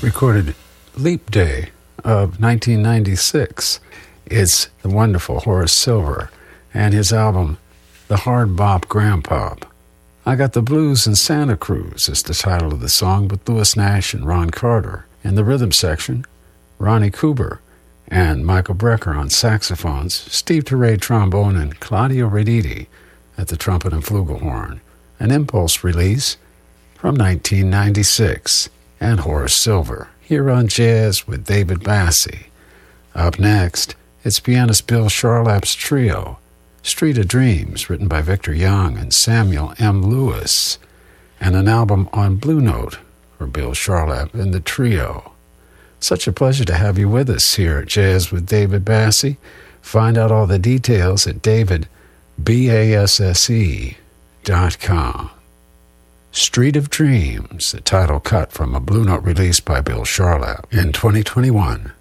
recorded Leap Day of 1996. It's the wonderful Horace Silver and his album, The Hard Bop Grandpop. I Got the Blues in Santa Cruz is the title of the song with Louis Nash and Ron Carter. In the rhythm section, Ronnie Cooper and Michael Brecker on saxophones, Steve Teray trombone, and Claudio Rediti at the trumpet and flugelhorn. An Impulse release from 1996. And Horace Silver, here on Jazz with David Bassie. Up next, it's pianist Bill Charlap's trio, Street of Dreams, written by Victor Young and Samuel M. Lewis, and an album on Blue Note for Bill Charlap and the trio. Such a pleasure to have you with us here at Jazz with David Bassie. Find out all the details at davidbasse.com. Street of Dreams, the title cut from a Blue Note release by Bill Charlap in 2021.